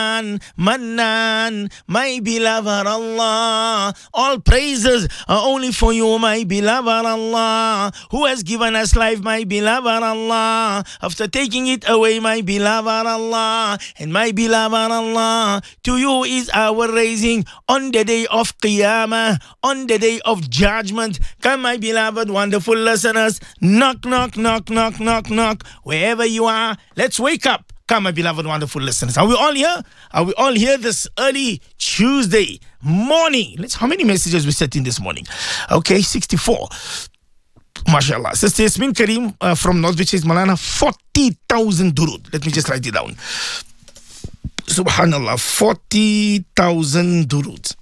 Mannan, my beloved Allah. All praises are only for you, my beloved Allah, who has given us life, my beloved Allah, after taking it away, my beloved Allah. And my beloved Allah, to you is our raising on the day of Qiyamah, on the day of judgment. Come, my beloved, wonderful listeners, knock, knock, knock, knock, knock, knock, wherever you are, let's wake up. Come, my beloved, wonderful listeners. Are we all here? Are we all here this early Tuesday morning? How many messages we sent in this morning? Okay, 64. MashaAllah. Sister Yasmin Karim from North Beach says, Malana, 40,000 durud. Let me just write it down. Subhanallah, 40,000 durud.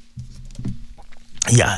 Yeah.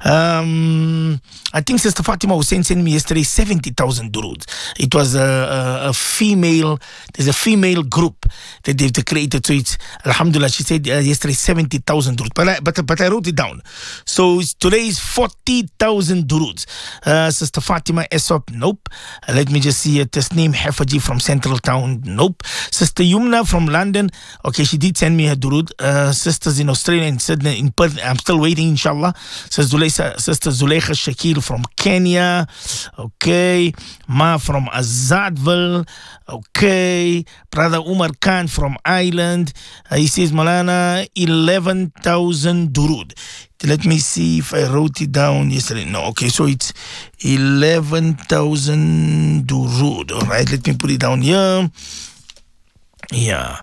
I think Sister Fatima Hussein sent me yesterday 70,000 durud. It was a female, there's a female group that they've created. So it's, alhamdulillah, she said yesterday 70,000 durud. But I wrote it down. So today is 40,000 durud. Sister Fatima Esop, nope. Let me just see it. Tasneem Hafaji from Central Town, nope. Sister Yumna from London, okay, she did send me her durud. Sisters in Australia and Sydney, in Perth, I'm still waiting, inshallah. Sister Zuleika Shakil from Kenya, okay. Ma from Azadville, okay. Brother Umar Khan from Ireland, he says, Malana, 11,000 durud. Let me see if I wrote it down yesterday. No, okay, so it's 11,000 durud. All right, let me put it down here. Yeah.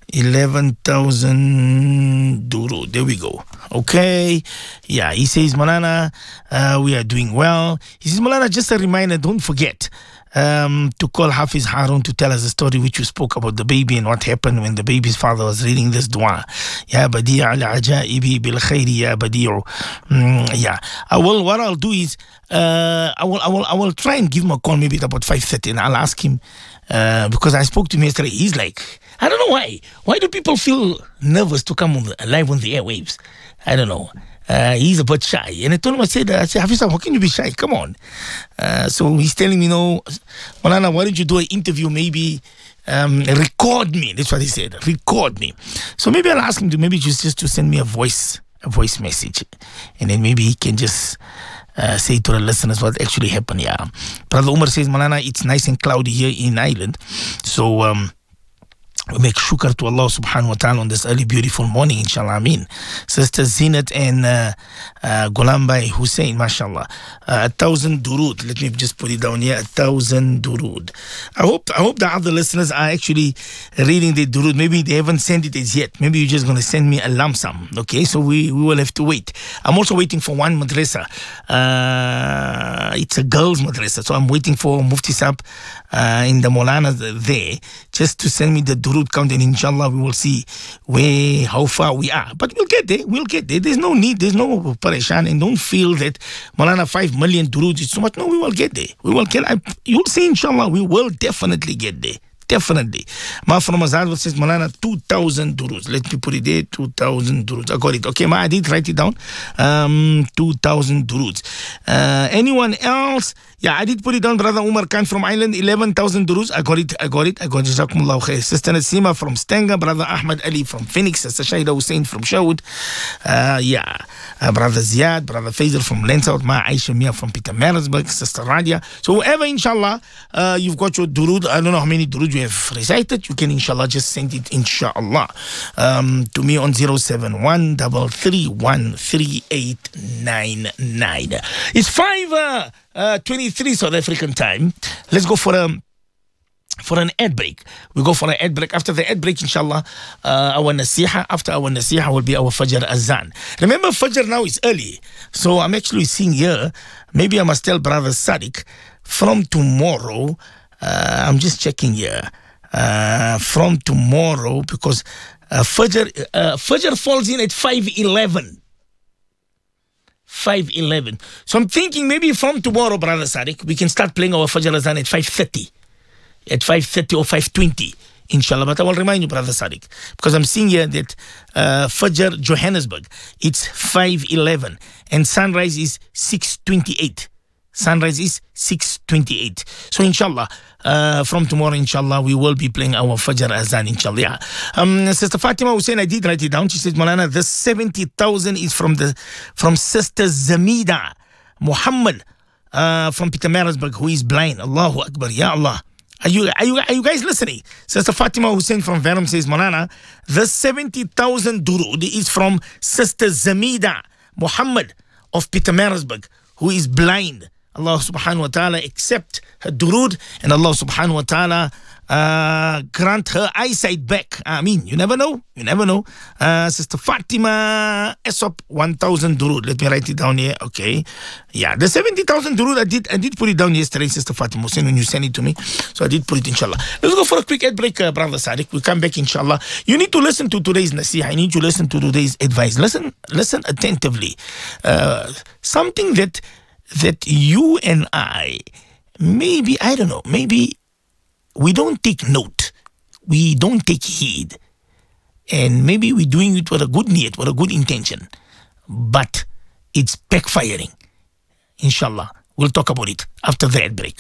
11,000 durud. There we go. Okay. Yeah, he says, Malana, we are doing well. He says, Malana, just a reminder, don't forget to call Hafiz Harun to tell us the story which you spoke about the baby and what happened when the baby's father was reading this dua. Ya badi' al-ajaibi bil khayri ya badi'u. Yeah. What I'll do is I will try and give him a call maybe at about 5:30 and I'll ask him because I spoke to him yesterday. He's like, I don't know why. Why do people feel nervous to come live on the airwaves? I don't know. He's a bit shy. And I told him, I said, Hafiz, how can you be shy? Come on. So he's telling me, no, Malana, why don't you do an interview? Maybe record me. That's what he said. Record me. So maybe I'll ask him to maybe just to send me a voice message. And then maybe he can just say to the listeners what actually happened. Yeah. Brother Umar says, Malana, it's nice and cloudy here in Ireland. So, we make shukr to Allah subhanahu wa ta'ala on this early beautiful morning, inshallah. Ameen. Sister Zinat and Gulambai Hussein, mashallah. 1,000 durud. Let me just put it down here. 1,000 durud. I hope the other listeners are actually reading the durud. Maybe they haven't sent it as yet. Maybe you're just going to send me a lump sum. Okay, so we will have to wait. I'm also waiting for one madrasa. It's a girls' madrasa. So I'm waiting for Mufti Sab in the Molana there just to send me the durud count, and inshallah we will see how far we are. But we'll get there. There's no need, there's no pareshan, and don't feel that Malana 5 million durud is too much. No, we will get there. You'll see, inshallah, we will definitely get there. Definitely. Ma from Azad says, Malana, 2,000 durud. Let me put it there, 2,000 durud. I got it. Okay, Ma, I did write it down. 2,000 durud. Anyone else? Yeah, I did put it down. Brother Umar Khan from Ireland, 11,000 durud. I got it. Jazakumullahu khair. Sister Nasima from Stanga. Brother Ahmad Ali from Phoenix. Sister Shaida Hussein from Sherwood. Brother Ziad. Brother Faisal from Lensouth. Ma Aisha Mia from Peter Marisburg. Sister Radia. So whoever, inshallah, you've got your durud. I don't know how many durud you have recited. You can, inshallah, just send it, inshallah, to me on 071 331 3899. It's 5:23 South African time. Let's go for an ad break. We go for an ad break. After the ad break, inshallah, our nasiha. After our nasiha will be our Fajr Azan. Remember, Fajr now is early. So I'm actually seeing here, maybe I must tell Brother Sadiq, from tomorrow, I'm just checking here, from tomorrow, because Fajr falls in at 5:11. 5:11. So I'm thinking maybe from tomorrow, Brother Sadiq, we can start playing our Fajr Azan at 5:30. At 5:30 or 5:20, inshallah. But I will remind you, Brother Sadiq, because I'm seeing here that Fajr Johannesburg, it's 5:11, and sunrise is 6:28. Sunrise is 6:28. So inshallah, from tomorrow, inshallah, we will be playing our Fajr Azan, inshallah. Sister Fatima Hussein, I did write it down. She said, Maulana, the 70,000 is from Sister Zamida Muhammad from Pietermaritzburg, who is blind. Allahu Akbar, Ya Allah. Are you guys listening? Sister Fatima Hussein from Venom says, Maulana, the 70,000 durud is from Sister Zamida Muhammad of Pietermaritzburg, who is blind. Allah subhanahu wa ta'ala accept her durud, and Allah subhanahu wa ta'ala grant her eyesight back. Ameen. You never know. Sister Fatima Esop, 1,000 durud. Let me write it down here. Okay. Yeah, the 70,000 durud, I did put it down yesterday, Sister Fatima Hussein, when you sent it to me. So I did put it, inshallah. Let's go for a quick ad break, Brother Sadiq. We come back, inshallah. You need to listen to today's nasiha. I need to listen to today's advice. Listen attentively. Something that you and I, maybe, I don't know, maybe we don't take note, we don't take heed, and maybe we're doing it with a good niyat, with a good intention, but it's backfiring. Inshallah, we'll talk about it after that break.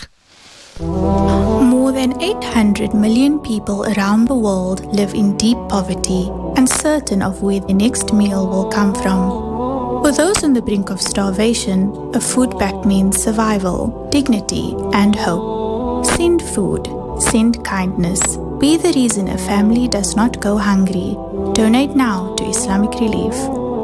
More than 800 million people around the world live in deep poverty, uncertain of where the next meal will come from. For those on the brink of starvation, a food pact means survival, dignity, and hope. Send food. Send kindness. Be the reason a family does not go hungry. Donate now to Islamic Relief.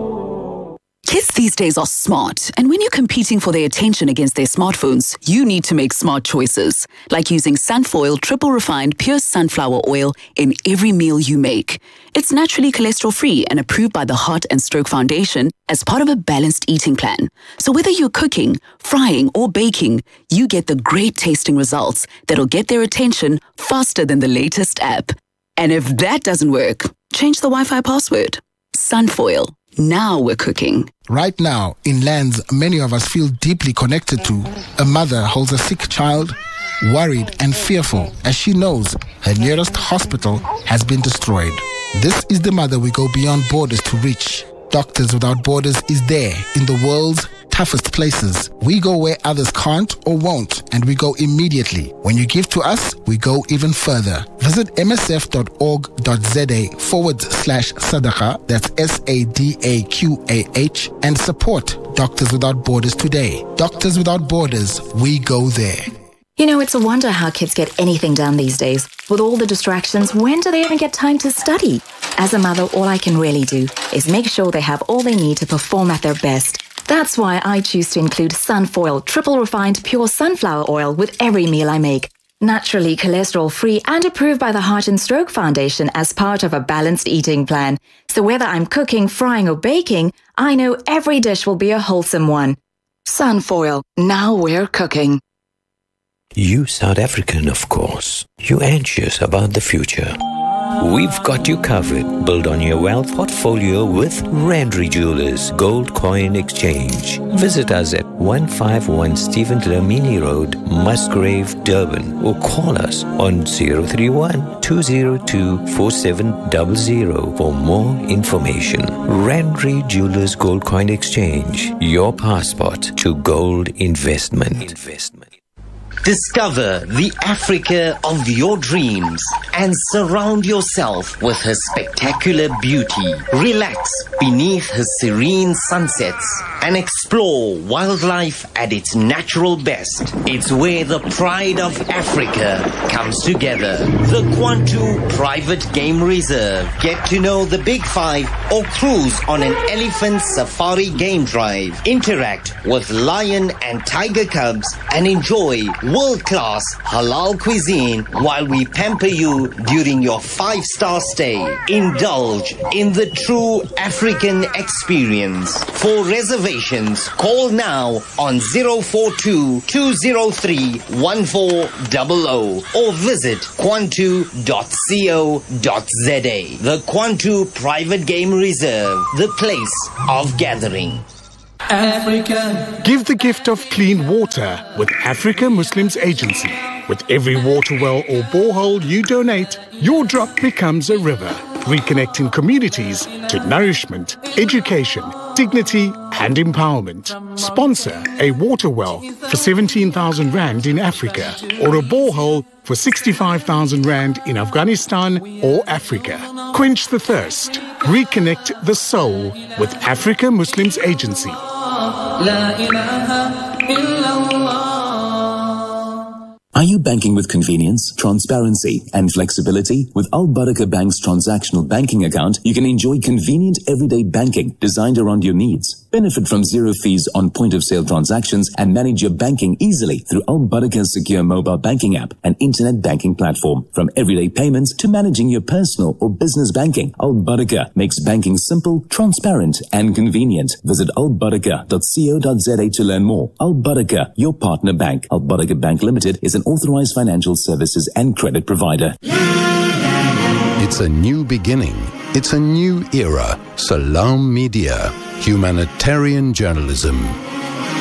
Kids these days are smart, and when you're competing for their attention against their smartphones, you need to make smart choices, like using Sunfoil triple refined pure sunflower oil in every meal you make. It's naturally cholesterol-free and approved by the Heart and Stroke Foundation as part of a balanced eating plan. So whether you're cooking, frying, or baking, you get the great tasting results that'll get their attention faster than the latest app. And if that doesn't work, change the Wi-Fi password. Sunfoil. Now we're cooking. Right now, in lands many of us feel deeply connected to, a mother holds a sick child, worried and fearful as she knows her nearest hospital has been destroyed. This is the mother we go beyond borders to reach. Doctors Without Borders is there in the world's toughest places. We go where others can't or won't, and we go immediately. When you give to us, we go even further. Visit msf.org.za/sadaqa, that's SADAQAH, and support Doctors Without Borders today. Doctors Without Borders, we go there. You know, it's a wonder how kids get anything done these days. With all the distractions, when do they even get time to study? As a mother, all I can really do is make sure they have all they need to perform at their best. That's why I choose to include Sunfoil triple refined pure sunflower oil with every meal I make. Naturally cholesterol-free and approved by the Heart and Stroke Foundation as part of a balanced eating plan. So whether I'm cooking, frying, or baking, I know every dish will be a wholesome one. Sunfoil. Now we're cooking. You South African, of course. You anxious about the future. We've got you covered. Build on your wealth portfolio with Randry Jewelers Gold Coin Exchange. Visit us at 151 Stephen Dlamini Road, Musgrave, Durban, or call us on 031-202-4700 for more information. Randry Jewelers Gold Coin Exchange. Your passport to gold investment. Discover the Africa of your dreams and surround yourself with her spectacular beauty. Relax beneath her serene sunsets and explore wildlife at its natural best. It's where the pride of Africa comes together. The Kwantu Private Game Reserve. Get to know the Big Five or cruise on an elephant safari game drive. Interact with lion and tiger cubs and enjoy world-class halal cuisine while we pamper you during your 5-star stay. Indulge in the true African experience. For reservations, call now on 042-203-1400 or visit kwantu.co.za. The Kwantu Private Game Reserve, the place of gathering. Africa. Give the gift of clean water with Africa Muslims Agency. With every water well or borehole you donate, your drop becomes a river. reconnecting communities to nourishment, education, dignity and empowerment. Sponsor a water well for 17,000 Rand in Africa or a borehole for 65,000 Rand in Afghanistan or Africa. Quench the thirst. Reconnect the soul with Africa Muslims Agency. Are you banking with convenience, transparency and flexibility? With Al Barakah Bank's transactional banking account, you can enjoy convenient everyday banking designed around your needs. Benefit from zero fees on point-of-sale transactions and manage your banking easily through Al Barakah's secure mobile banking app and internet banking platform. From everyday payments to managing your personal or business banking, Al Barakah makes banking simple, transparent and convenient. Visit albarakah.co.za to learn more. Al Barakah, your partner bank. Al Barakah Bank Limited is an authorized financial services and credit provider. It's a new beginning. It's a new era. Salam Media. Humanitarian journalism.